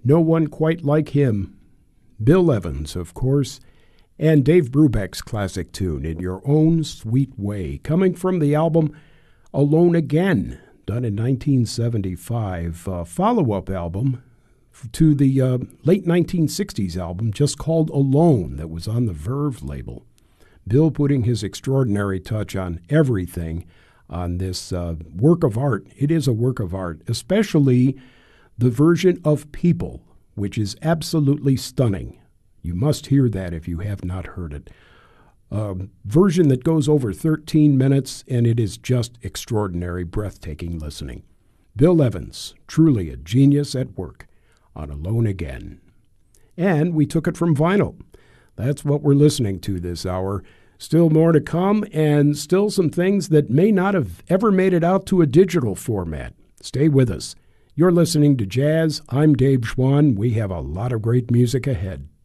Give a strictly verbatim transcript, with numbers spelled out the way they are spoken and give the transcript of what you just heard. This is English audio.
No One Quite Like Him. Bill Evans, of course, and Dave Brubeck's classic tune, In Your Own Sweet Way, coming from the album Alone Again, done in nineteen seventy-five, a follow-up album to the uh, late nineteen sixties album just called Alone that was on the Verve label. Bill putting his extraordinary touch on everything on this uh, work of art. It is a work of art, especially the version of People, which is absolutely stunning. You must hear that if you have not heard it. A version that goes over thirteen minutes, and it is just extraordinary, breathtaking listening. Bill Evans, truly a genius at work on Alone Again. And we took it from vinyl. That's what we're listening to this hour. Still more to come, and still some things that may not have ever made it out to a digital format. Stay with us. You're listening to Jazz. I'm Dave Schwann. We have a lot of great music ahead.